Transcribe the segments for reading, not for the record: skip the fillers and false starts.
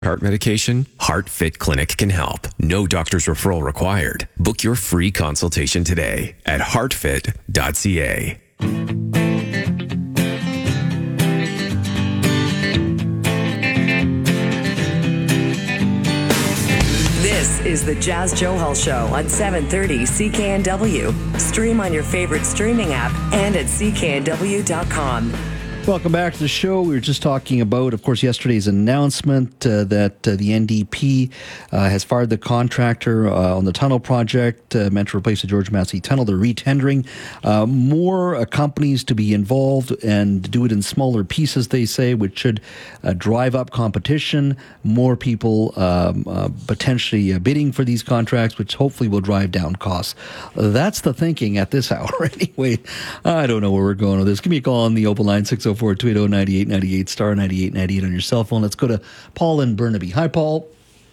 Heart medication? HeartFit Clinic can help. No doctor's referral required. Book your free consultation today at heartfit.ca. This is the Jazz Johal Show on 730 CKNW. Stream on your favorite streaming app and at cknw.com. Welcome back to the show. We were just talking about, of course, yesterday's announcement that the NDP has fired the contractor on the tunnel project meant to replace the George Massey Tunnel. They're retendering more companies to be involved and do it in smaller pieces, they say, which should drive up competition. More people potentially bidding for these contracts, which hopefully will drive down costs. That's the thinking at this hour. Anyway, I don't know where we're going with this. Give me a call on the open line, 604-280-9898, star 9898 on your cell phone. Let's go to Paul in Burnaby. Hi, Paul.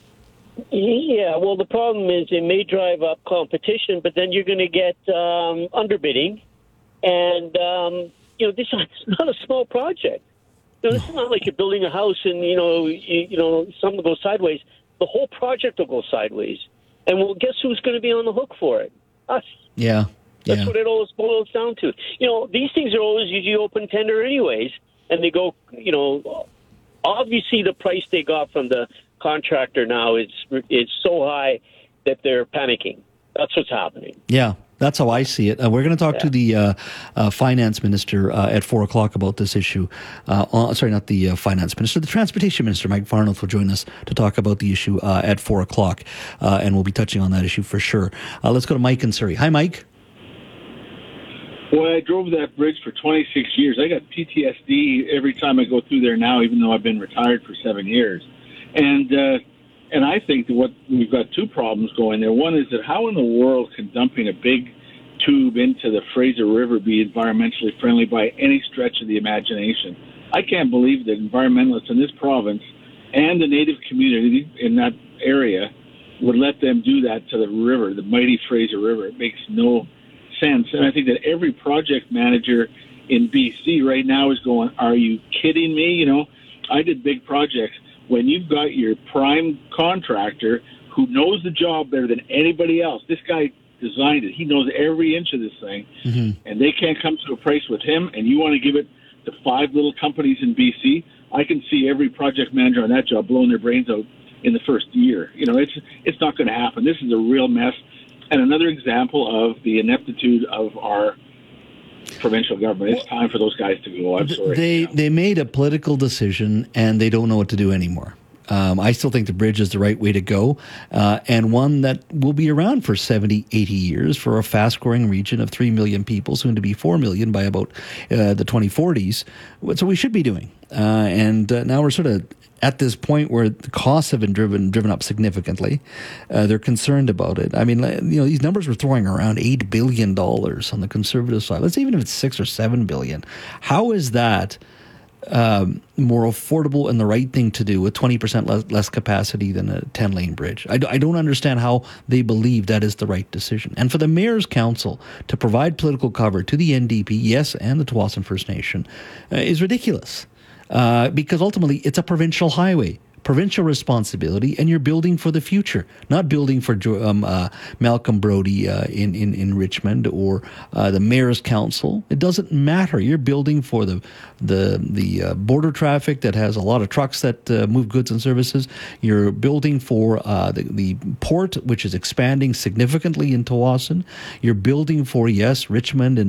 Yeah, well, the problem is it may drive up competition, but then you're going to get underbidding. And, this is not a small project. This is not like you're building a house and, something goes sideways. The whole project will go sideways. And, well, guess who's going to be on the hook for it? Us. Yeah. That's what it always boils down to. These things are always usually open tender anyways, and they go, obviously the price they got from the contractor now is so high that they're panicking. That's what's happening. Yeah. That's how I see it. We're going to talk to the finance minister at 4 o'clock about this issue. Not the finance minister, the transportation minister, Mike Farnworth, will join us to talk about the issue at 4 o'clock, and we'll be touching on that issue for sure. Let's go to Mike in Surrey. Hi, Mike. Well, I drove that bridge for 26 years. I got PTSD every time I go through there now, even though I've been retired for 7 years. And I think that we've got two problems going there. One is that how in the world can dumping a big tube into the Fraser River be environmentally friendly by any stretch of the imagination? I can't believe that environmentalists in this province and the Native community in that area would let them do that to the river, the mighty Fraser River. It makes no sense. And I think that every project manager in BC right now is going, are you kidding me? I did big projects. When you've got your prime contractor who knows the job better than anybody else, this guy designed it. He knows every inch of this thing, and they can't come to a price with him, and you want to give it to 5 little companies in BC, I can see every project manager on that job blowing their brains out in the first year. It's not going to happen. This is a real mess. And another example of the ineptitude of our provincial government. It's time for those guys to go. I'm sorry. They made a political decision, and they don't know what to do anymore. I still think the bridge is the right way to go, and one that will be around for 70, 80 years for a fast-growing region of 3 million people, soon to be 4 million by about the 2040s. So we should be doing. And now we're sort of at this point where the costs have been driven up significantly. They're concerned about it. I mean, these numbers were throwing around $8 billion on the Conservative side. Let's say even if it's $6 or $7 billion. How is that more affordable and the right thing to do with 20% less capacity than a 10-lane bridge? I don't understand how they believe that is the right decision. And for the Mayor's Council to provide political cover to the NDP, yes, and the Tsawwassen First Nation, is ridiculous. Because ultimately it's a provincial highway, provincial responsibility, and you're building for the future, not building for Malcolm Brody in Richmond or the Mayor's Council. It doesn't matter. You're building for the border traffic that has a lot of trucks that move goods and services. You're building for the port, which is expanding significantly in Tsawwassen. You're building for, yes, Richmond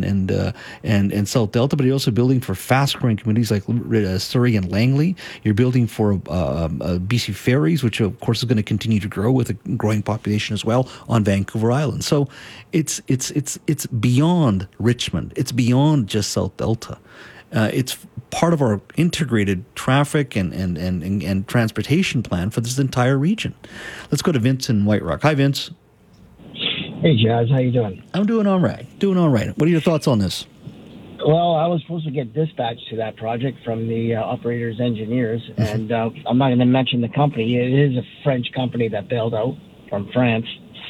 and South Delta, but you're also building for fast-growing communities like Surrey and Langley. You're building for BC Ferries, which of course is going to continue to grow with a growing population as well on Vancouver Island. So it's beyond Richmond. It's beyond just South Delta. It's part of our integrated traffic and transportation plan for this entire region. Let's go to Vince in White Rock. Hi, Vince. Hey, Jazz. How you doing? I'm doing all right. What are your thoughts on this? Well, I was supposed to get dispatched to that project from the operator's engineers, and I'm not going to mention the company. It is a French company that bailed out from France.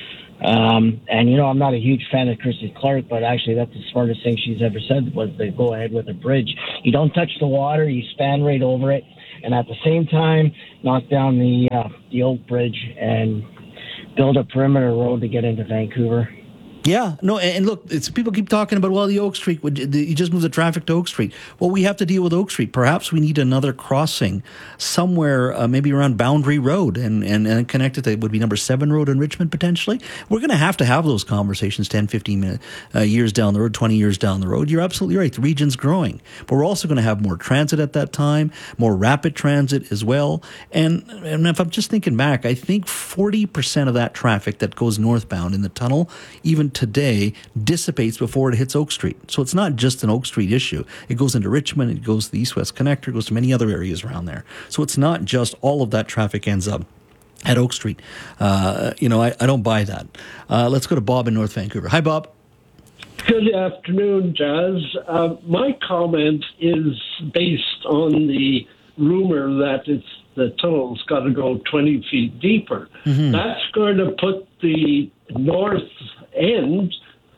And, I'm not a huge fan of Christy Clark, but actually that's the smartest thing she's ever said was they go ahead with a bridge. You don't touch the water, you span right over it. and at the same time knock down the Oak Bridge and build a perimeter road to get into Vancouver. Yeah, no, and look, it's people keep talking about, well, the Oak Street, you just move the traffic to Oak Street. Well, we have to deal with Oak Street. Perhaps we need another crossing somewhere, maybe around Boundary Road and connected to, would be number 7 Road in Richmond, potentially. We're going to have those conversations 10, 15 years down the road, 20 years down the road. You're absolutely right. The region's growing. But we're also going to have more transit at that time, more rapid transit as well. And if I'm just thinking back, I think 40% of that traffic that goes northbound in the tunnel, even today, dissipates before it hits Oak Street. So it's not just an Oak Street issue. It goes into Richmond, it goes to the East-West Connector, it goes to many other areas around there. So it's not just all of that traffic ends up at Oak Street. I don't buy that. Let's go to Bob in North Vancouver. Hi, Bob. Good afternoon, Jazz. My comment is based on the rumor that the tunnel's got to go 20 feet deeper. Mm-hmm. That's going to put the north end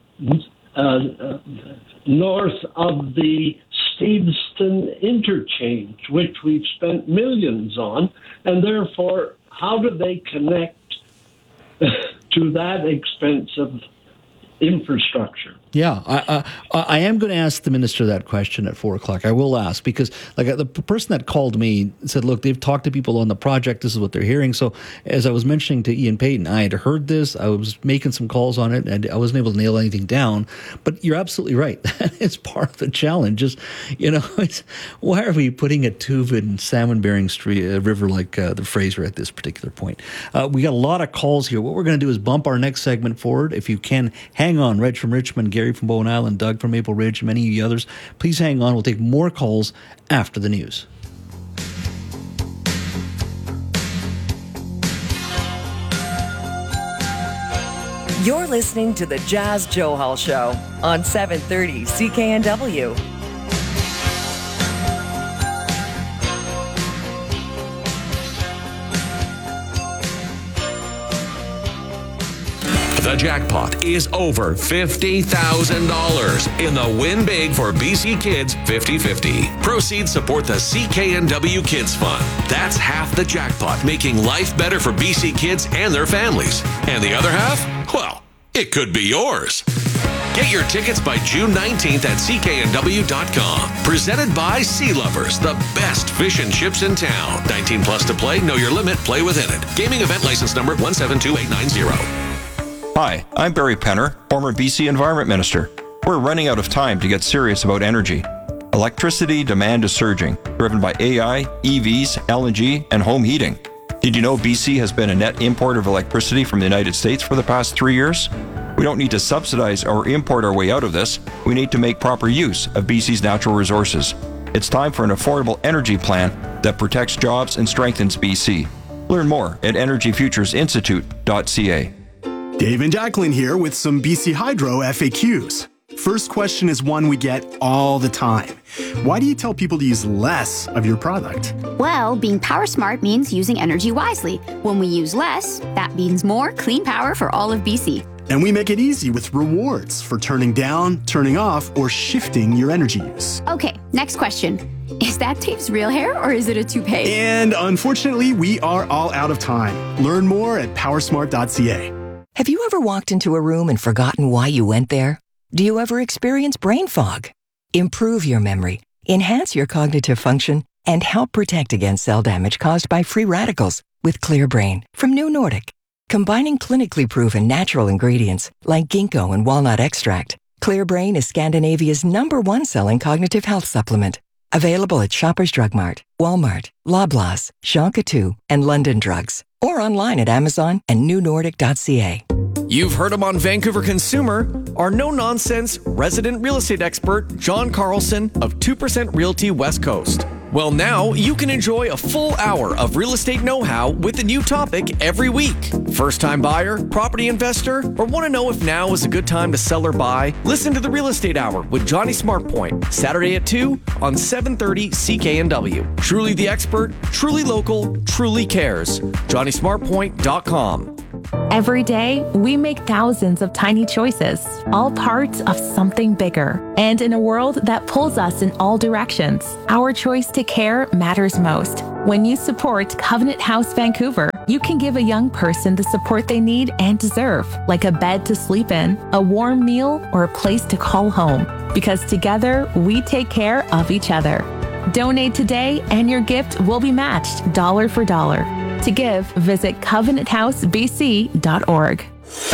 north of the Steveston interchange, which we've spent millions on, and therefore, how do they connect to that expensive infrastructure? Yeah, I am going to ask the minister that question at 4:00. I will ask, because the person that called me said, look, they've talked to people on the project. This is what they're hearing. So as I was mentioning to Ian Payton, I had heard this. I was making some calls on it, and I wasn't able to nail anything down. But you're absolutely right. That is part of the challenge. Just, why are we putting a tube in salmon-bearing river like the Fraser at this particular point? We got a lot of calls here. What we're going to do is bump our next segment forward. If you can, hang on. Reg from Richmond, Gary from Bowen Island, Doug from Maple Ridge, many of the others. Please hang on. We'll take more calls after the news. You're listening to the Jazz Johal Show on 730 CKNW. The jackpot is over $50,000 in the Win Big for BC Kids 50-50. Proceeds support the CKNW Kids Fund. That's half the jackpot, making life better for BC kids and their families. And the other half? Well, it could be yours. Get your tickets by June 19th at cknw.com. Presented by Sea Lovers, the best fish and chips in town. 19 plus to play, know your limit, play within it. Gaming event license number 172890. Hi, I'm Barry Penner, former BC Environment Minister. We're running out of time to get serious about energy. Electricity demand is surging, driven by AI, EVs, LNG, and home heating. Did you know BC has been a net importer of electricity from the United States for the past 3 years? We don't need to subsidize or import our way out of this. We need to make proper use of BC's natural resources. It's time for an affordable energy plan that protects jobs and strengthens BC. Learn more at energyfuturesinstitute.ca. Dave and Jacqueline here with some BC Hydro FAQs. First question is one we get all the time. Why do you tell people to use less of your product? Well, being power smart means using energy wisely. When we use less, that means more clean power for all of BC. And we make it easy with rewards for turning down, turning off, or shifting your energy use. Okay, next question. Is that Dave's real hair or is it a toupee? And unfortunately, we are all out of time. Learn more at powersmart.ca. Have you ever walked into a room and forgotten why you went there? Do you ever experience brain fog? Improve your memory, enhance your cognitive function, and help protect against cell damage caused by free radicals with Clear Brain from New Nordic. Combining clinically proven natural ingredients like ginkgo and walnut extract, Clear Brain is Scandinavia's #1 selling cognitive health supplement. Available at Shoppers Drug Mart, Walmart, Loblaws, Jean Coutu, and London Drugs. Or online at Amazon and newnordic.ca. You've heard him on Vancouver Consumer, our no-nonsense resident real estate expert, John Carlson of 2% Realty West Coast. Well, now you can enjoy a full hour of real estate know-how with a new topic every week. First-time buyer, property investor, or want to know if now is a good time to sell or buy? Listen to the Real Estate Hour with Johnny Smartpoint, Saturday at 2 on 730 CKNW. Truly the expert, truly local, truly cares. JohnnySmartpoint.com. Every day, we make thousands of tiny choices, all parts of something bigger. And in a world that pulls us in all directions, our choice to care matters most. When you support Covenant House Vancouver, you can give a young person the support they need and deserve, like a bed to sleep in, a warm meal, or a place to call home. Because together, we take care of each other. Donate today and your gift will be matched dollar for dollar. To give, visit covenanthousebc.org.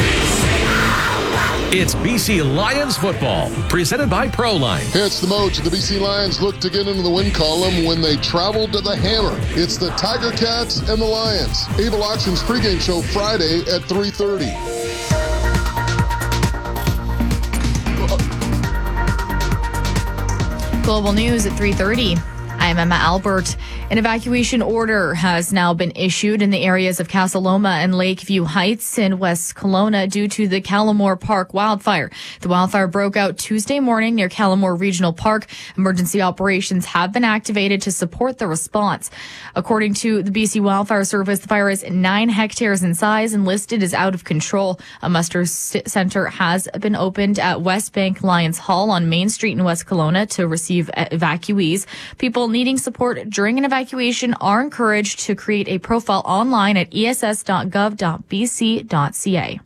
It's BC Lions football, presented by Proline. It's the Mojo. The BC Lions look to get into the win column when they travel to the Hammer. It's the Tiger Cats and the Lions. Able Auctions pregame show Friday at 3:30. Global News at 3:30. I'm Emma Albert. An evacuation order has now been issued in the areas of Casa Loma and Lakeview Heights in West Kelowna due to the Callamore Park wildfire. The wildfire broke out Tuesday morning near Callamore Regional Park. Emergency operations have been activated to support the response. According to the BC Wildfire Service, the fire is 9 hectares in size and listed as out of control. A muster center has been opened at West Bank Lions Hall on Main Street in West Kelowna to receive evacuees. People needing support during an evacuation are encouraged to create a profile online at ess.gov.bc.ca.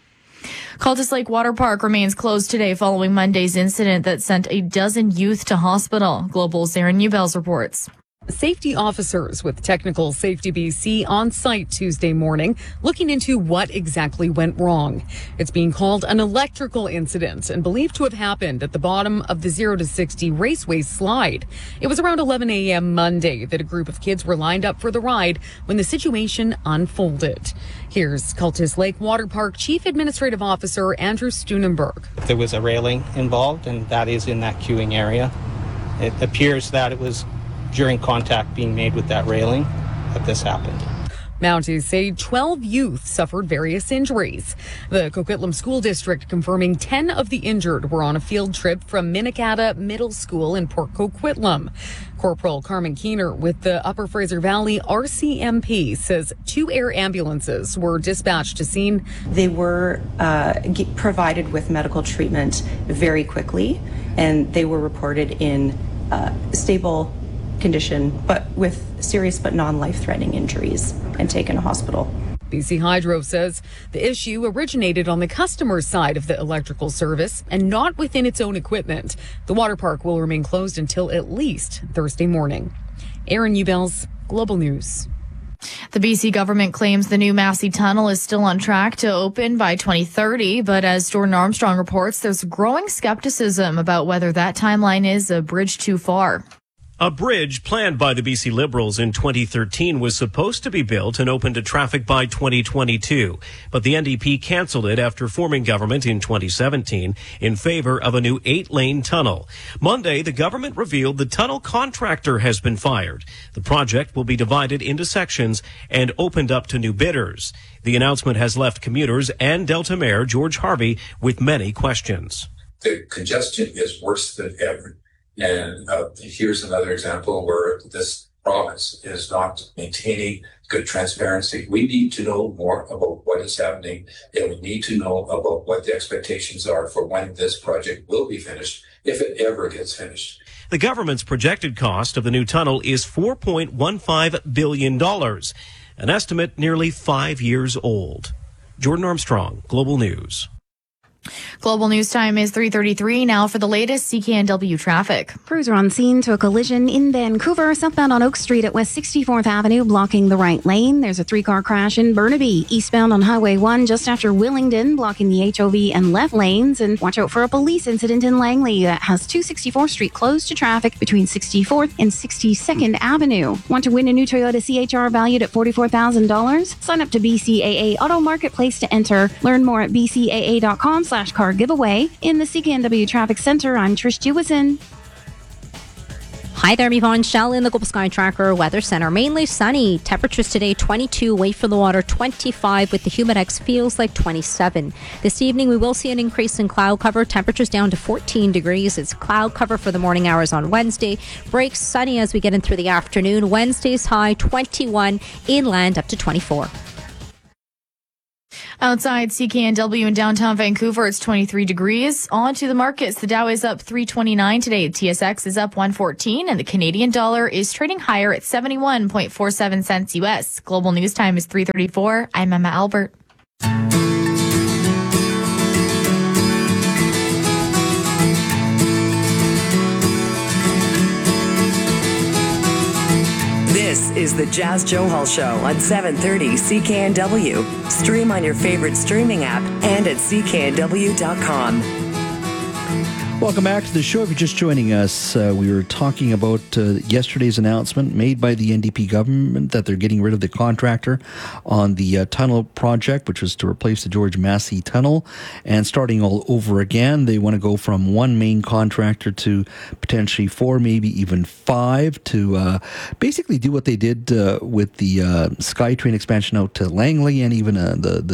Cultus Lake Water Park remains closed today following Monday's incident that sent a dozen youth to hospital. Global's Aaron Newbells reports. Safety officers with Technical Safety BC on site Tuesday morning looking into what exactly went wrong. It's being called an electrical incident and believed to have happened at the bottom of the 0 to 60 Raceway slide. It was around 11 a.m. Monday that a group of kids were lined up for the ride when the situation unfolded. Here's Cultus Lake Water Park Chief Administrative Officer Andrew Steunenberg. There was a railing involved, and that is in that queuing area. It appears that it was during contact being made with that railing that this happened. Mounties say 12 youth suffered various injuries. The Coquitlam School District confirming 10 of the injured were on a field trip from Minikata Middle School in Port Coquitlam. Corporal Carmen Keener with the Upper Fraser Valley RCMP says 2 air ambulances were dispatched to scene. They were provided with medical treatment very quickly, and they were reported in stable condition, but with serious but non-life-threatening injuries and taken to hospital. BC Hydro says the issue originated on the customer's side of the electrical service and not within its own equipment. The water park will remain closed until at least Thursday morning. Aaron Newbells, Global News. The BC government claims the new Massey Tunnel is still on track to open by 2030, but as Jordan Armstrong reports, there's growing skepticism about whether that timeline is a bridge too far. A bridge planned by the BC Liberals in 2013 was supposed to be built and open to traffic by 2022, but the NDP canceled it after forming government in 2017 in favor of a new 8-lane tunnel. Monday, the government revealed the tunnel contractor has been fired. The project will be divided into sections and opened up to new bidders. The announcement has left commuters and Delta Mayor George Harvey with many questions. The congestion is worse than ever. And here's another example where this province is not maintaining good transparency. We need to know more about what is happening, and we need to know about what the expectations are for when this project will be finished, if it ever gets finished. The government's projected cost of the new tunnel is $4.15 billion, an estimate nearly 5 years old. Jordan Armstrong, Global News. Global News Time is 3:33 now for the latest CKNW traffic. Crews are on scene to a collision in Vancouver, southbound on Oak Street at West 64th Avenue, blocking the right lane. There's a 3-car crash in Burnaby, eastbound on Highway 1 just after Willingdon, blocking the HOV and left lanes. And watch out for a police incident in Langley that has 264th Street closed to traffic between 64th and 62nd Avenue. Want to win a new Toyota CHR valued at $44,000? Sign up to BCAA Auto Marketplace to enter. Learn more at bcaa.com/car giveaway. In the CKNW Traffic Center, I'm Trish Jewison. Hi there, I'm Yvonne Shell in the Global Sky Tracker Weather Center. Mainly sunny. Temperatures today 22, wait for the water 25, with the Humidex feels like 27. This evening we will see an increase in cloud cover. Temperatures down to 14 degrees. It's cloud cover for the morning hours on Wednesday. Breaks sunny as we get in through the afternoon. Wednesday's high 21, inland up to 24. Outside CKNW in downtown Vancouver, it's 23 degrees. On to the markets. The Dow is up 329 today. TSX is up 114, and the Canadian dollar is trading higher at 71.47 cents U.S. Global news time is 3:34. I'm Emma Albert. This is the Jazz Joe Hall Show on 730 CKNW. Stream on your favorite streaming app and at cknw.com. Welcome back to the show. If you're just joining us, we were talking about yesterday's announcement made by the NDP government that they're getting rid of the contractor on the tunnel project, which was to replace the George Massey Tunnel, and starting all over again. They want to go from one main contractor to potentially 4, maybe even 5, to basically do what they did with the SkyTrain expansion out to Langley, and even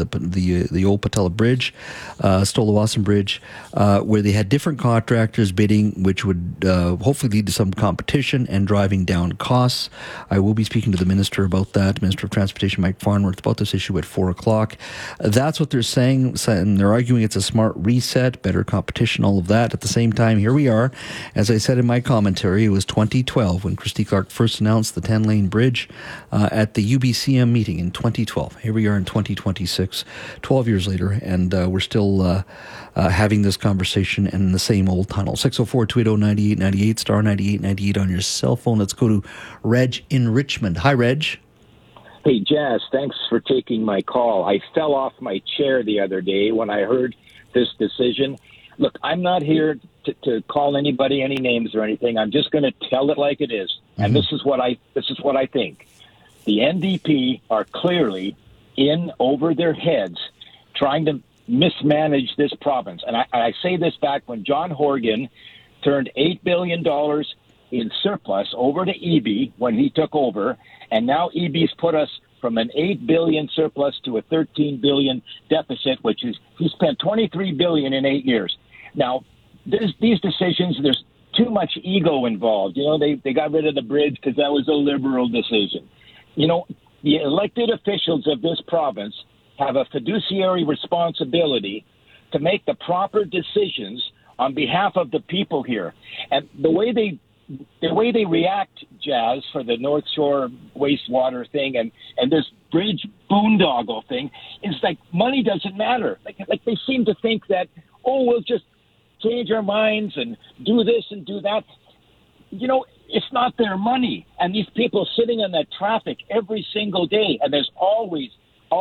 the old Patella Bridge, Stolawasan Bridge, where they had different contractors bidding, which would hopefully lead to some competition and driving down costs. I will be speaking to the minister about that, Minister of Transportation Mike Farnworth, about this issue at 4 o'clock. That's what they're saying, and they're arguing it's a smart reset, better competition, all of that. At the same time, here we are. As I said in my commentary, it was 2012 when Christy Clark first announced the 10-lane bridge at the UBCM meeting in 2012. Here we are in 2026, 12 years later, and we're still having this conversation and the same old tunnel. 604-280-9898, star 9898 on your cell phone. Let's go to Reg in Richmond. Hi, Reg. Hey, Jazz, thanks for taking my call. I fell off my chair the other day when I heard this decision. Look, I'm not here to call anybody any names or anything. I'm just going to tell it like it is. And this is what I think. The NDP are clearly in over their heads trying to mismanage this province. And I say this back when John Horgan turned $8 billion in surplus over to EB when he took over, and now EB's put us from an $8 billion surplus to a $13 billion deficit, which is, he spent $23 billion in 8 years. Now, these decisions, there's too much ego involved. You know, they got rid of the bridge because that was a Liberal decision. You know, the elected officials of this province have a fiduciary responsibility to make the proper decisions on behalf of the people here. And the way they react, Jazz, for the North Shore wastewater thing and this bridge boondoggle thing is like money doesn't matter. Like they seem to think that, we'll just change our minds and do this and do that. You know, it's not their money. And these people sitting in that traffic every single day, and there's always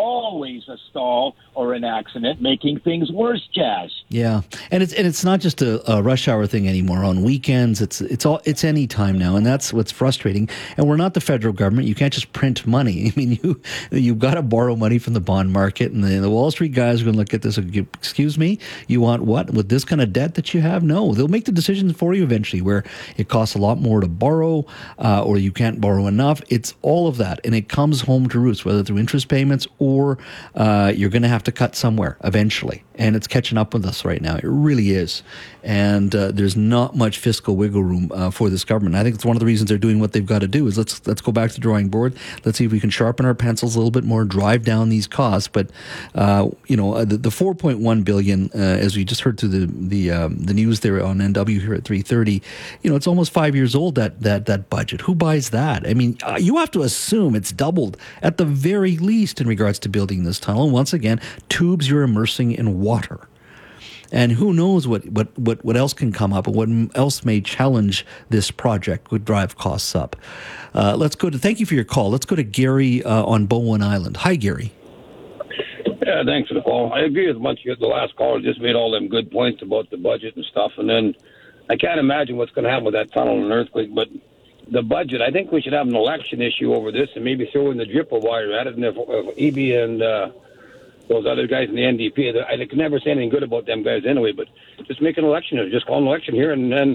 a stall or an accident, making things worse, Jazz. Yeah, and it's not just a rush hour thing anymore. On weekends, it's any time now, and that's what's frustrating. And we're not the federal government. You can't just print money. I mean, you've got to borrow money from the bond market, and the Wall Street guys are going to look at this and go, excuse me, you want what with this kind of debt that you have? No, they'll make the decisions for you eventually, where it costs a lot more to borrow, or you can't borrow enough. It's all of that, and it comes home to roost, whether through interest payments or you're going to have to cut somewhere eventually. And it's catching up with us right now. It really is. And there's not much fiscal wiggle room for this government. I think it's one of the reasons they're doing what they've got to do is let's go back to the drawing board. Let's see if we can sharpen our pencils a little bit more, drive down these costs. But, the $4.1 billion, as we just heard through the news there on NW here at 3:30, it's almost 5 years old, that budget. Who buys that? I mean, you have to assume it's doubled at the very least in regards to building this tunnel. And once again, tubes you're immersing in water. And who knows what else can come up and what else may challenge this project, would drive costs up. Thank you for your call. Let's go to Gary on Bowen Island. Hi, Gary. Yeah, thanks for the call. I agree with much of the last caller. Just made all them good points about the budget and stuff. And then I can't imagine what's going to happen with that tunnel and an earthquake. But the budget, I think we should have an election issue over this and maybe throw in the dripple wire at it. And if EB and those other guys in the NDP, I can never say anything good about them guys anyway, but just make an election, just call an election here and then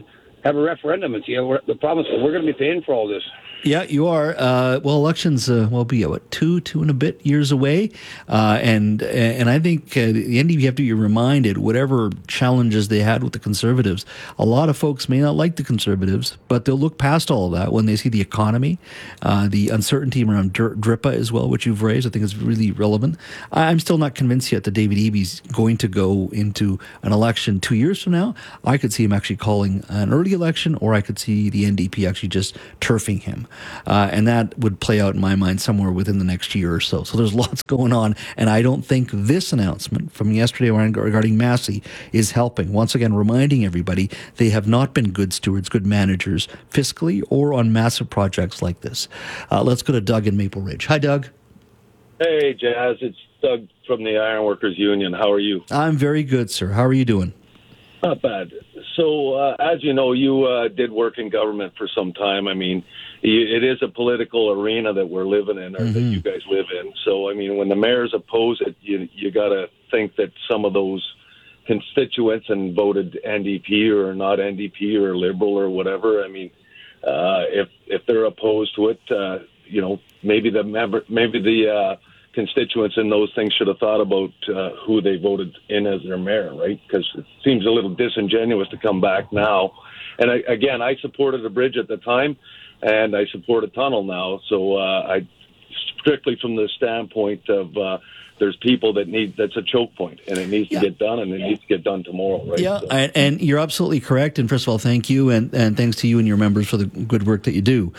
have a referendum and see the problem is we're going to be paying for all this. Yeah, you are. Well, elections will be, two and a bit years away. And I think the NDP have to be reminded, whatever challenges they had with the Conservatives, a lot of folks may not like the Conservatives, but they'll look past all of that when they see the economy, the uncertainty around DRIPA as well, which you've raised. I think is really relevant. I'm still not convinced yet that David Eby's going to go into an election 2 years from now. I could see him actually calling an early election, or I could see the NDP actually just turfing him. And that would play out in my mind somewhere within the next year or so. So there's lots going on, and I don't think this announcement from yesterday regarding Massey is helping. Once again, reminding everybody they have not been good stewards, good managers, fiscally or on massive projects like this. Let's go to Doug in Maple Ridge. Hi, Doug. Hey, Jazz. It's Doug from the Ironworkers Union. How are you? I'm very good, sir. How are you doing? Not bad. So, as you know, you did work in government for some time. I mean, it is a political arena that we're living in, or that you guys live in. So, I mean, when the mayors oppose it, you got to think that some of those constituents and voted NDP or not NDP or Liberal or whatever. I mean, if they're opposed to it, maybe the constituents in those things should have thought about who they voted in as their mayor, right? Because it seems a little disingenuous to come back now. And I supported a bridge at the time, and I support a tunnel now. So I strictly from the standpoint of there's people that's a choke point, and it needs to get done, and it needs to get done tomorrow, right? Yeah, and you're absolutely correct. And first of all, thank you, and thanks to you and your members for the good work that you do.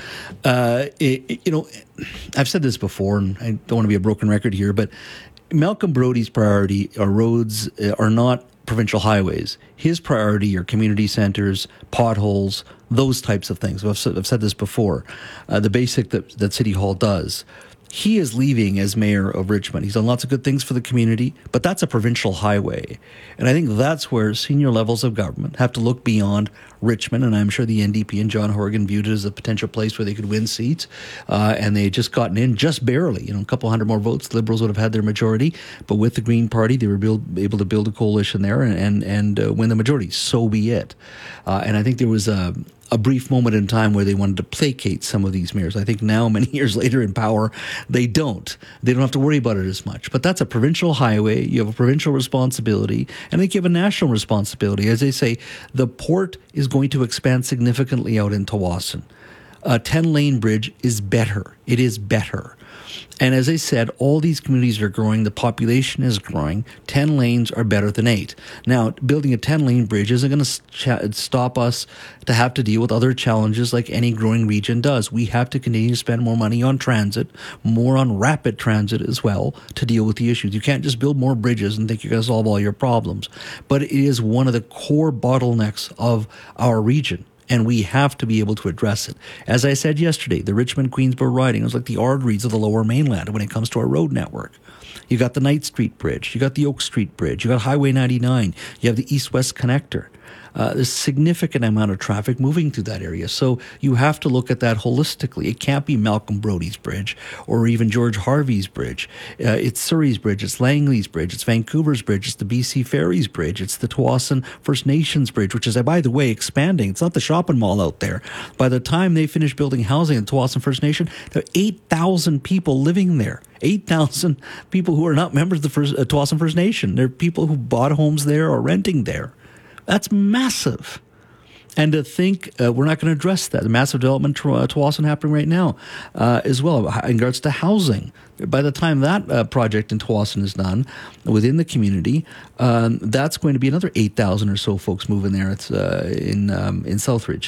I've said this before, and I don't want to be a broken record here, but Malcolm Brody's priority are roads, are not provincial highways. His priority are community centres, potholes, those types of things. I've said this before. The basic that City Hall does. He is leaving as mayor of Richmond. He's done lots of good things for the community, but that's a provincial highway. And I think that's where senior levels of government have to look beyond Richmond. And I'm sure the NDP and John Horgan viewed it as a potential place where they could win seats. And they had just gotten in just barely. A couple hundred more votes. Liberals would have had their majority. But with the Green Party, they were able to build a coalition there and win the majority. So be it. And I think there was a brief moment in time where they wanted to placate some of these mayors. I think now, many years later in power, they don't. They don't have to worry about it as much. But that's a provincial highway. You have a provincial responsibility, and I think you have a national responsibility. As they say, the port is going to expand significantly out in Tsawwassen. A 10-lane bridge is better. It is better. And as I said, all these communities are growing. The population is growing. 10 lanes are better than 8. Now, building a 10-lane bridge isn't going to stop us to have to deal with other challenges like any growing region does. We have to continue to spend more money on transit, more on rapid transit as well, to deal with the issues. You can't just build more bridges and think you're going to solve all your problems. But it is one of the core bottlenecks of our region. And we have to be able to address it. As I said yesterday, the Richmond-Queensborough riding is like the arteries of the Lower Mainland when it comes to our road network. You got the Knight Street Bridge. You got the Oak Street Bridge. You got Highway 99. You have the East-West Connector. There's a significant amount of traffic moving through that area. So you have to look at that holistically. It can't be Malcolm Brody's bridge or even George Harvey's bridge. It's Surrey's bridge. It's Langley's bridge. It's Vancouver's bridge. It's the BC Ferries bridge. It's the Tsawwassen First Nations bridge, which is, by the way, expanding. It's not the shopping mall out there. By the time they finish building housing in Tsawwassen First Nation, there are 8,000 people living there. 8,000 people who are not members of the Tsawwassen First Nation. They're people who bought homes there or renting there. That's massive. And to think we're not going to address that. The massive development Tsawwassen happening right now as well in regards to housing. By the time that project in Tsawwassen is done within the community, that's going to be another 8,000 or so folks moving there. It's in Southridge.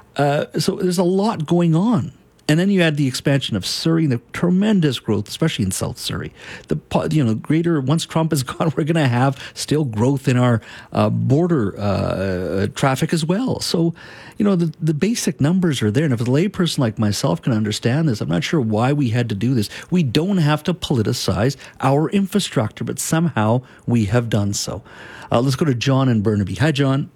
So there's a lot going on. And then you add the expansion of Surrey and the tremendous growth, especially in South Surrey. Greater, once Trump is gone, we're going to have still growth in our border traffic as well. So, the basic numbers are there. And if a layperson like myself can understand this, I'm not sure why we had to do this. We don't have to politicize our infrastructure, but somehow we have done so. Let's go to John in Burnaby. Hi, John.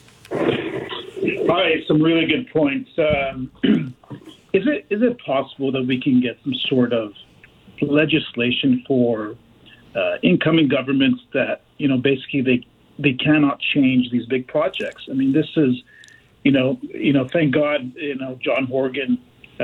Hi, some really good points. Is it possible that we can get some sort of legislation for incoming governments that basically they cannot change these big projects? I mean, this is Thank God, John Horgan,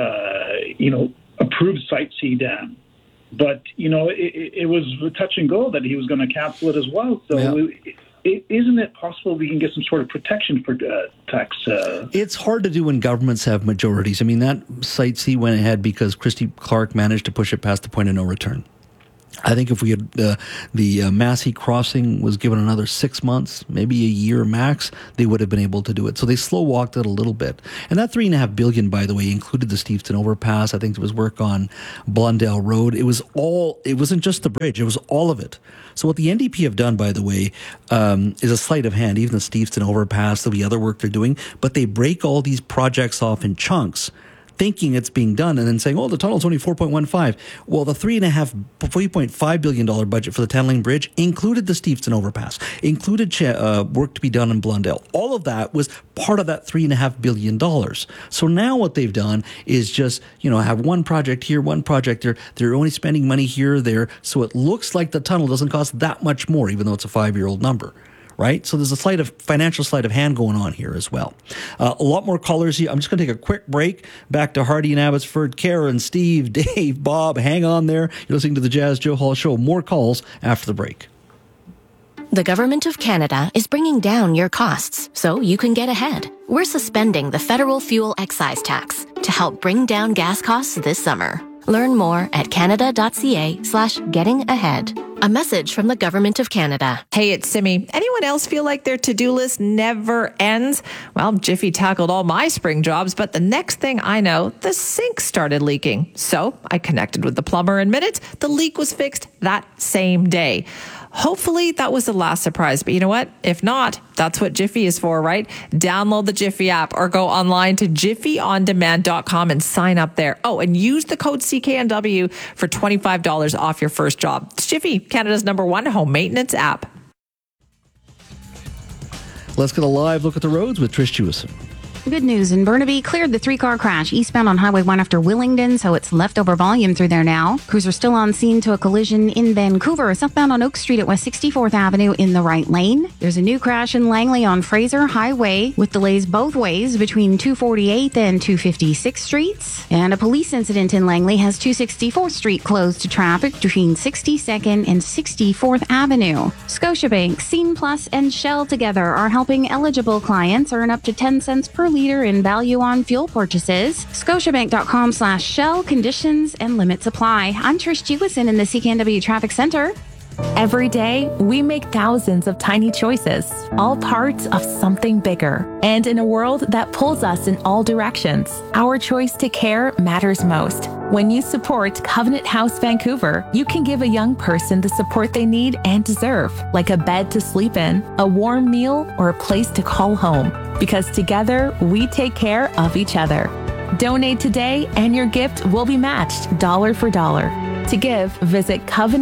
approved Site C Dam. But, it was a touch and go that he was going to cancel it as well. So isn't it possible we can get some sort of protection for tax? It's hard to do when governments have majorities. I mean, that Site C went ahead because Christy Clark managed to push it past the point of no return. I think if we had the Massey Crossing was given another 6 months, maybe a year max, they would have been able to do it. So they slow walked it a little bit. And that $3.5 billion, by the way, included the Steveston overpass. I think there was work on Blundell Road. It wasn't just the bridge, it was all of it. So what the NDP have done, by the way, is a sleight of hand. Even the Steveston overpass, there'll be other work they're doing, but they break all these projects off in chunks, thinking it's being done, and then saying, the tunnel's only 4.15. Well, the $3.5 billion budget for the 10-lane bridge included the Steveston overpass, included work to be done in Blundell. All of that was part of that $3.5 billion. So now what they've done is just, have one project here, one project there. They're only spending money here or there, so it looks like the tunnel doesn't cost that much more, even though it's a 5-year-old number. Right? So there's a financial sleight of hand going on here as well. A lot more callers here. I'm just going to take a quick break. Back to Hardy and Abbotsford. Karen, Steve, Dave, Bob, hang on there. You're listening to the Jazz Joe Hall Show. More calls after the break. The Government of Canada is bringing down your costs so you can get ahead. We're suspending the federal fuel excise tax to help bring down gas costs this summer. Learn more at canada.ca/getting-ahead. A message from the Government of Canada. Hey, it's Simi. Anyone else feel like their to-do list never ends? Well, Jiffy tackled all my spring jobs, but the next thing I know, the sink started leaking. So I connected with the plumber in minutes. The leak was fixed that same day. Hopefully that was the last surprise, but you know what? If not, that's what Jiffy is for, right? Download the Jiffy app or go online to jiffyondemand.com and sign up there. Oh, and use the code CKNW for $25 off your first job. It's Jiffy, Canada's #1 home maintenance app. Let's get a live look at the roads with Trish Jewison. Good news in Burnaby, cleared the 3-car crash eastbound on Highway 1 after Willingdon, so it's leftover volume through there now. Crews are still on scene to a collision in Vancouver, southbound on Oak Street at West 64th Avenue in the right lane. There's a new crash in Langley on Fraser Highway with delays both ways between 248th and 256th Streets. And a police incident in Langley has 264th Street closed to traffic between 62nd and 64th Avenue. Scotiabank, Scene Plus, and Shell together are helping eligible clients earn up to 10 cents per liter in value on fuel purchases. Scotiabank.com/Shell. Conditions and limits apply. I'm Trish Jewison in the CKNW Traffic Center. Every day, we make thousands of tiny choices, all parts of something bigger. And in a world that pulls us in all directions, our choice to care matters most. When you support Covenant House Vancouver, you can give a young person the support they need and deserve, like a bed to sleep in, a warm meal, or a place to call home. Because together, we take care of each other. Donate today and your gift will be matched dollar for dollar. To give, visit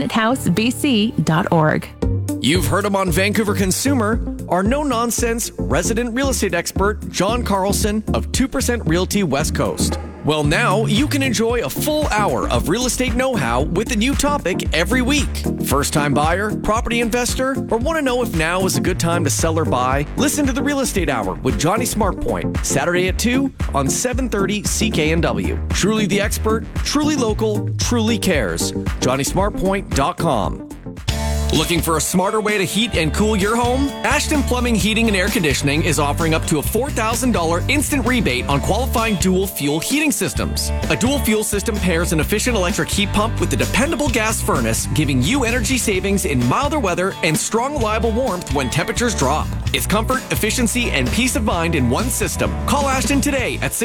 covenanthousebc.org. You've heard him on Vancouver Consumer. Our no-nonsense resident real estate expert, John Carlson of 2% Realty West Coast. Well, now you can enjoy a full hour of real estate know-how with a new topic every week. First-time buyer, property investor, or want to know if now is a good time to sell or buy? Listen to the Real Estate Hour with Johnny Smartpoint, Saturday at 2 on 730 CKNW. Truly the expert, truly local, truly cares. JohnnySmartpoint.com. Looking for a smarter way to heat and cool your home? Ashton Plumbing, Heating and Air Conditioning is offering up to a $4,000 instant rebate on qualifying dual fuel heating systems. A dual fuel system pairs an efficient electric heat pump with a dependable gas furnace, giving you energy savings in milder weather and strong, reliable warmth when temperatures drop. It's comfort, efficiency, and peace of mind in one system. Call Ashton today at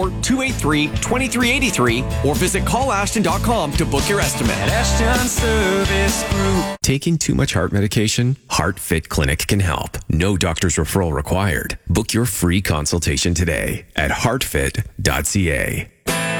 604-283-2383 or visit callashton.com to book your estimate. Ashton Service Group. Taking too much heart medication? HeartFit Clinic can help. No doctor's referral required. Book your free consultation today at heartfit.ca.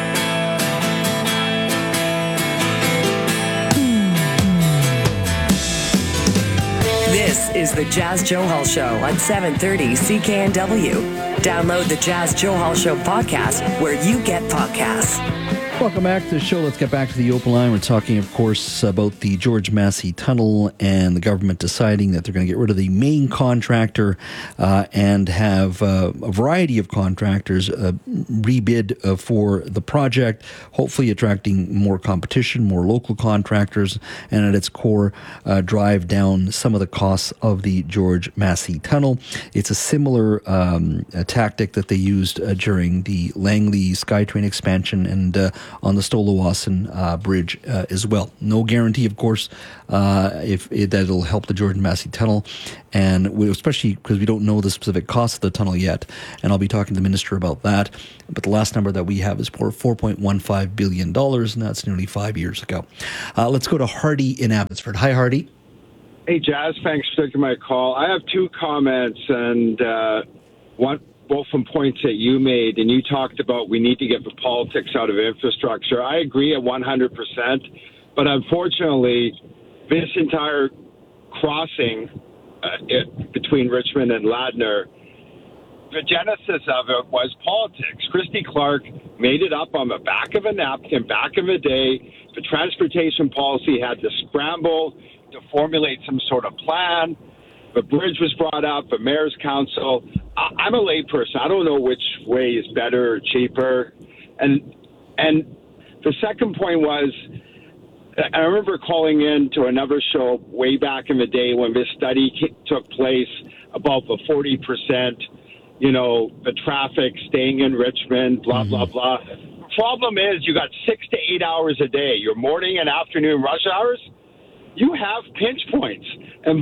This is the Jazz Joe Hall Show on 730 CKNW. Download the Jazz Joe Hall Show podcast where you get podcasts. Welcome back to the show. Let's get back to the open line. We're talking, of course, about the George Massey Tunnel and the government deciding that they're going to get rid of the main contractor and have a variety of contractors rebid for the project, hopefully attracting more competition, more local contractors, and at its core, drive down some of the costs of the George Massey Tunnel. It's a similar tactic that they used during the Langley SkyTrain expansion and on the Stolowassen Bridge as well. No guarantee, of course, that it'll help the George Massey Tunnel, and especially because we don't know the specific cost of the tunnel yet, and I'll be talking to the minister about that. But the last number that we have is for $4.15 billion, and that's nearly 5 years ago. Let's go to Hardy in Abbotsford. Hi, Hardy. Hey, Jazz. Thanks for taking my call. I have two comments, and both from points that you made, and you talked about we need to get the politics out of infrastructure. I agree at 100%, but unfortunately, this entire crossing between Richmond and Ladner, the genesis of it was politics. Christy Clark made it up on the back of a napkin, back in the day. The transportation policy had to scramble to formulate some sort of plan. The bridge was brought up, the mayor's council. I'm a layperson. I don't know which way is better or cheaper. And the second point was, I remember calling in to another show way back in the day when this study took place about the 40%, the traffic staying in Richmond, blah, blah, blah. The problem is you got 6 to 8 hours a day, your morning and afternoon rush hours. You have pinch points, and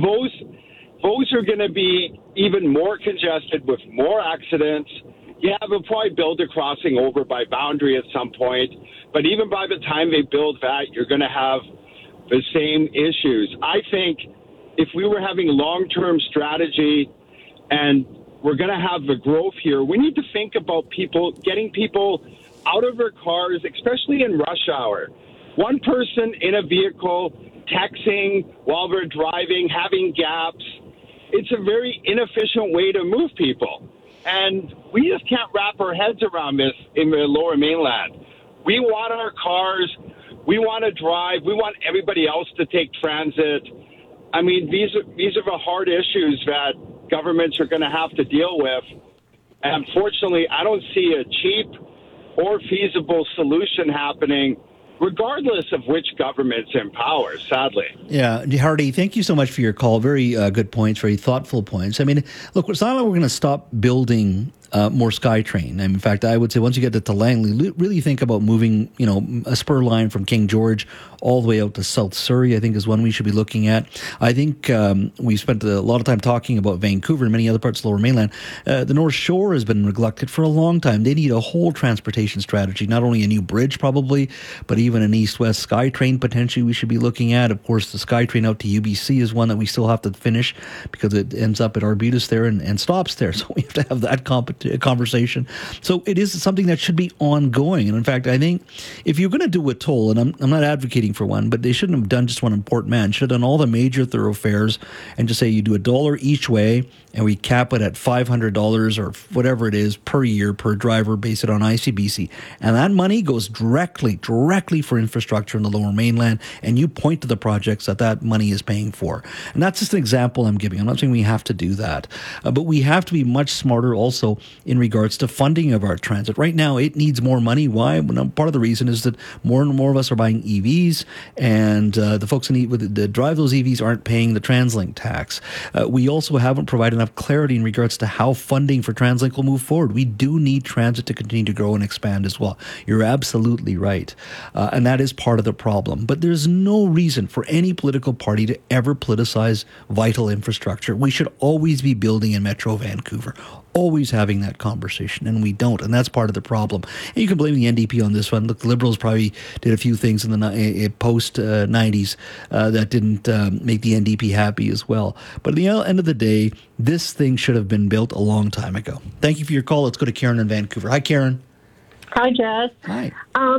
those are going to be even more congested with more accidents. Yeah, they'll probably build a crossing over by Boundary at some point, but even by the time they build that, you're going to have the same issues. I think if we were having long-term strategy and we're going to have the growth here, we need to think about getting people out of their cars, especially in rush hour. One person in a vehicle texting while they're driving, having gaps. It's a very inefficient way to move people. And we just can't wrap our heads around this in the Lower Mainland. We want our cars. We want to drive. We want everybody else to take transit. I mean, these are the hard issues that governments are going to have to deal with. And unfortunately, I don't see a cheap or feasible solution happening regardless of which government's in power, sadly. Yeah, Hardy, thank you so much for your call. Very good points, very thoughtful points. I mean, look, it's not like we're going to stop building more SkyTrain. In fact, I would say once you get to Langley, really think about moving, a spur line from King George all the way out to South Surrey, I think is one we should be looking at. I think we spent a lot of time talking about Vancouver and many other parts of the Lower Mainland. The North Shore has been neglected for a long time. They need a whole transportation strategy, not only a new bridge probably, but even an east-west SkyTrain potentially we should be looking at. Of course, the SkyTrain out to UBC is one that we still have to finish because it ends up at Arbutus there and stops there. So we have to have that conversation. So it is something that should be ongoing. And in fact, I think if you're going to do a toll, and I'm not advocating for one, but they shouldn't have done just one in Port Mann. Should have done all the major thoroughfares and just say you do $1 each way and we cap it at $500 or whatever it is per year per driver, base it on ICBC. And that money goes directly for infrastructure in the Lower Mainland, and you point to the projects that money is paying for. And that's just an example I'm giving. I'm not saying we have to do that, but we have to be much smarter also in regards to funding of our transit. Right now, it needs more money. Why? Well, part of the reason is that more and more of us are buying EVs, and the folks that drive those EVs aren't paying the TransLink tax. We also haven't provided enough clarity in regards to how funding for TransLink will move forward. We do need transit to continue to grow and expand as well. You're absolutely right. And that is part of the problem. But there's no reason for any political party to ever politicize vital infrastructure. We should always be building in Metro Vancouver, always having that conversation, and we don't, and that's part of the problem. And you can blame the NDP on this one. Look, the Liberals probably did a few things in the post-90s that didn't make the NDP happy as well. But at the end of the day, this thing should have been built a long time ago. Thank you for your call. Let's go to Karen in Vancouver. Hi, Karen. Hi, Jazz. Hi.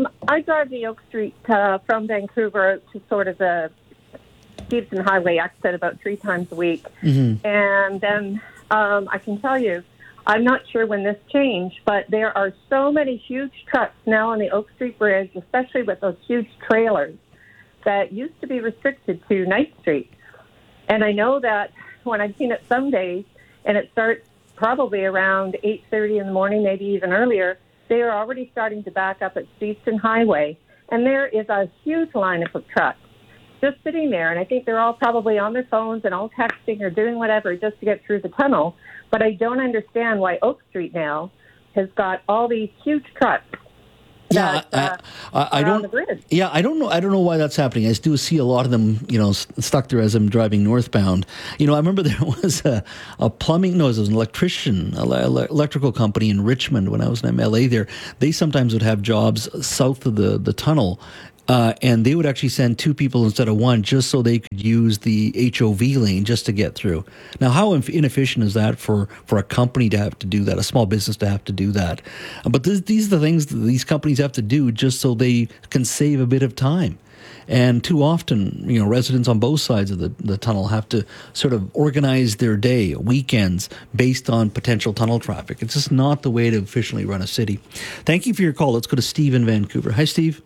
I drive the Oak Street from Vancouver to sort of the Stevenson Highway exit about 3 times a week. Mm-hmm. And then I can tell you, I'm not sure when this changed, but there are so many huge trucks now on the Oak Street Bridge, especially with those huge trailers, that used to be restricted to Ninth Street. And I know that when I've seen it some days, and it starts probably around 8:30 in the morning, maybe even earlier, they are already starting to back up at Stevenson Highway. And there is a huge lineup of trucks just sitting there. And I think they're all probably on their phones and all texting or doing whatever just to get through the tunnel. But I don't understand why Oak Street now has got all these huge trucks. I don't. Yeah, I don't know. I don't know why that's happening. I do see a lot of them, stuck there as I'm driving northbound. I remember there was a plumbing. No, it was an electrical company in Richmond when I was in MLA there. They sometimes would have jobs south of the tunnel. And they would actually send 2 people instead of 1 just so they could use the HOV lane just to get through. Now, how inefficient is that for a company to have to do that, a small business to have to do that? But these are the things that these companies have to do just so they can save a bit of time. And too often, residents on both sides of the tunnel have to sort of organize their day, weekends, based on potential tunnel traffic. It's just not the way to efficiently run a city. Thank you for your call. Let's go to Steve in Vancouver. Hi, Steve.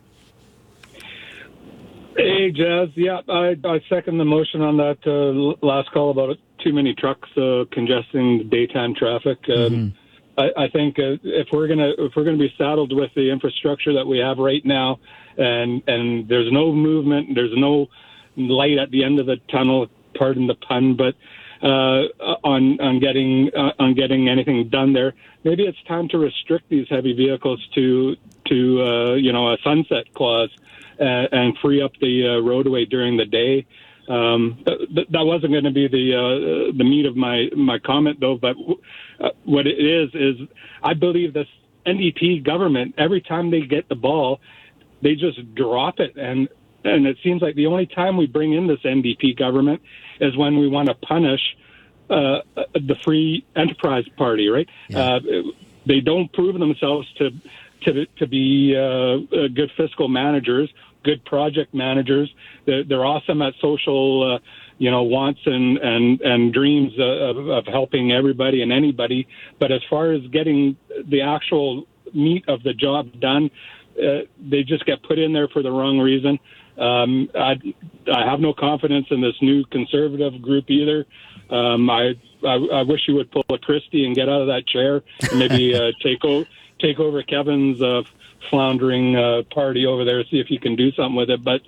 Hey, Jazz. Yeah, I second the motion on that last call about too many trucks congesting the daytime traffic. I think if we're gonna be saddled with the infrastructure that we have right now, and there's no movement, there's no light at the end of the tunnel. Pardon the pun, but on getting anything done there, maybe it's time to restrict these heavy vehicles to a sunset clause. And free up the roadway during the day. That wasn't going to be the meat of my comment, though. But what it is I believe this NDP government, every time they get the ball, they just drop it. And it seems like the only time we bring in this NDP government is when we want to punish the Free Enterprise Party, right? Yeah. They don't prove themselves to be good fiscal managers, good project managers. They're awesome at social, wants and dreams of helping everybody and anybody. But as far as getting the actual meat of the job done, they just get put in there for the wrong reason. I have no confidence in this new conservative group either. I wish you would pull a Christie and get out of that chair and maybe take over Kevin's floundering party over there, see if you can do something with it. But,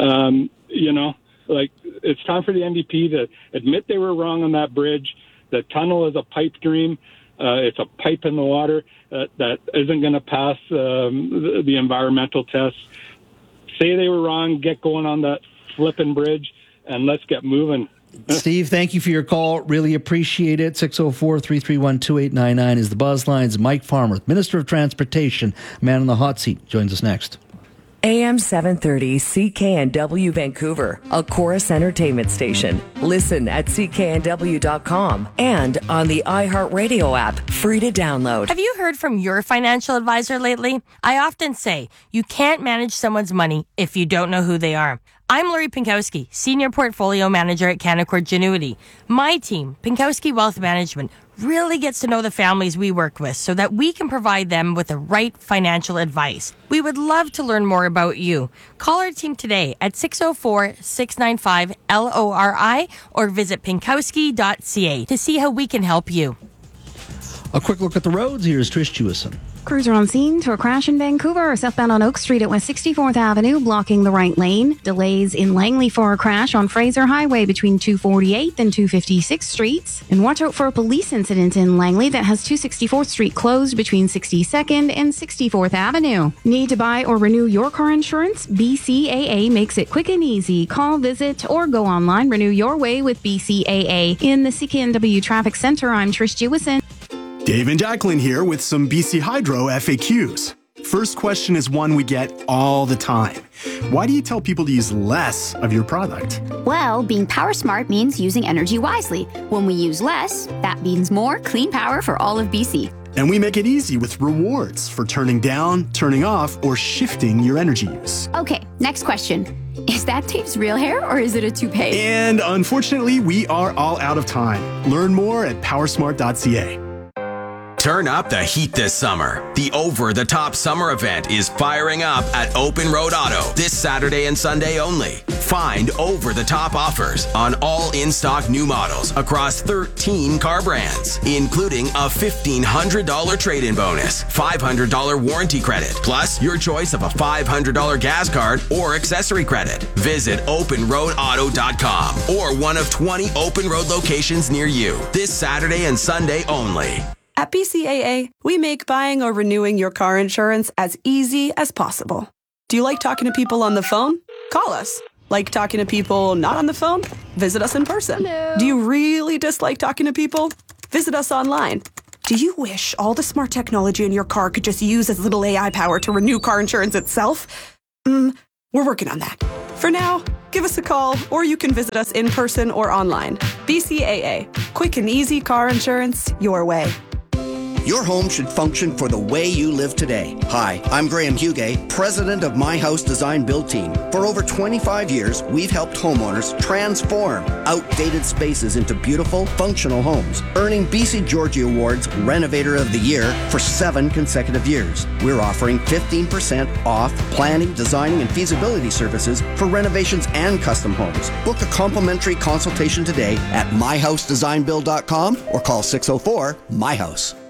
it's time for the NDP to admit they were wrong on that bridge. The tunnel is a pipe dream. It's a pipe in the water that isn't going to pass the environmental tests. Say they were wrong, get going on that flipping bridge, and let's get moving. Steve, thank you for your call. Really appreciate it. 604-331-2899 is the buzz lines. Mike Farnworth, Minister of Transportation, man on the hot seat, joins us next. AM 730 CKNW Vancouver, a Chorus Entertainment station. Listen at cknw.com and on the iHeartRadio app, free to download. Have you heard from your financial advisor lately? I often say you can't manage someone's money if you don't know who they are. I'm Lori Pinkowski, Senior Portfolio Manager at Canaccord Genuity. My team, Pinkowski Wealth Management, really gets to know the families we work with so that we can provide them with the right financial advice. We would love to learn more about you. Call our team today at 604-695-LORI or visit pinkowski.ca to see how we can help you. A quick look at the roads. Here's Trish Jewison. Crews are on scene to a crash in Vancouver, southbound on Oak Street at West 64th Avenue, blocking the right lane. Delays in Langley for a crash on Fraser Highway between 248th and 256th Streets. And watch out for a police incident in Langley that has 264th Street closed between 62nd and 64th Avenue. Need to buy or renew your car insurance? BCAA makes it quick and easy. Call, visit, or go online. Renew your way with BCAA. In the CKNW Traffic Center, I'm Trish Jewison. Dave and Jacqueline here with some BC Hydro FAQs. First question is one we get all the time. Why do you tell people to use less of your product? Well, being power smart means using energy wisely. When we use less, that means more clean power for all of BC. And we make it easy with rewards for turning down, turning off, or shifting your energy use. Okay, next question. Is that Dave's real hair or is it a toupee? And unfortunately, we are all out of time. Learn more at powersmart.ca. Turn up the heat this summer. The over-the-top summer event is firing up at Open Road Auto this Saturday and Sunday only. Find over-the-top offers on all in-stock new models across 13 car brands, including a $1,500 trade-in bonus, $500 warranty credit, plus your choice of a $500 gas card or accessory credit. Visit OpenRoadAuto.com or one of 20 Open Road locations near you this Saturday and Sunday only. At BCAA, we make buying or renewing your car insurance as easy as possible. Do you like talking to people on the phone? Call us. Like talking to people not on the phone? Visit us in person. Hello. Do you really dislike talking to people? Visit us online. Do you wish all the smart technology in your car could just use as little AI power to renew car insurance itself? We're working on that. For now, give us a call or you can visit us in person or online. BCAA. Quick and easy car insurance your way. Your home should function for the way you live today. Hi, I'm Graham Hugay, president of My House Design Build Team. For over 25 years, we've helped homeowners transform outdated spaces into beautiful, functional homes, earning BC Georgie Awards Renovator of the Year for 7 consecutive years. We're offering 15% off planning, designing, and feasibility services for renovations and custom homes. Book a complimentary consultation today at myhousedesignbuild.com or call 604-MY-HOUSE.